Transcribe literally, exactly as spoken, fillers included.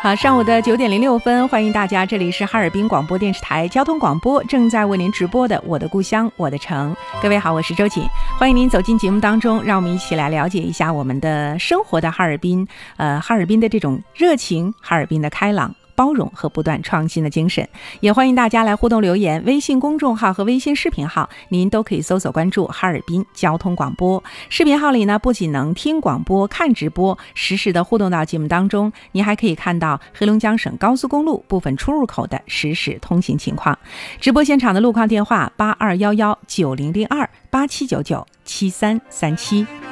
好，上午的九点零六分，欢迎大家，这里是哈尔滨广播电视台交通广播，正在为您直播的《我的故乡我的城》。各位好，我是周瑾，欢迎您走进节目当中，让我们一起来了解一下我们的生活的哈尔滨，呃，哈尔滨的这种热情，哈尔滨的开朗、包容和不断创新的精神。也欢迎大家来互动留言，微信公众号和微信视频号您都可以搜索关注哈尔滨交通广播。视频号里呢，不仅能听广播、看直播，实时的互动到节目当中，您还可以看到黑龙江省高速公路部分出入口的实时通行情况。直播现场的路况电话八二一一九零零二八七九九七三三七。